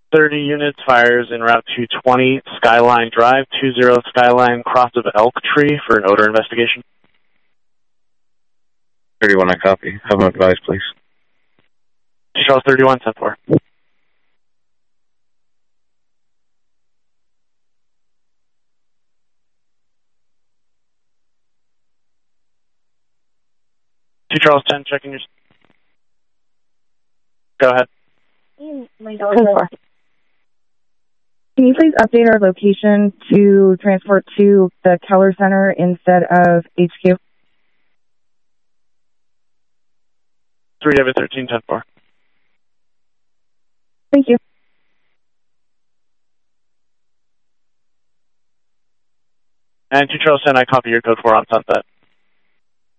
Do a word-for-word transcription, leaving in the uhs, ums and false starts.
thirty units, fires en route to twenty Skyline Drive, two zero Skyline, cross of Elk Tree for an odor investigation. thirty-one, I copy. Have them advised, please. Two Charles thirty-one, ten four. Two Charles ten, checking your... Go ahead. ten four. Can you please update our location to transport to the Keller Center instead of H Q? three David thirteen, ten four. Thank you. And two Charles ten, I copy your code four on Sunset.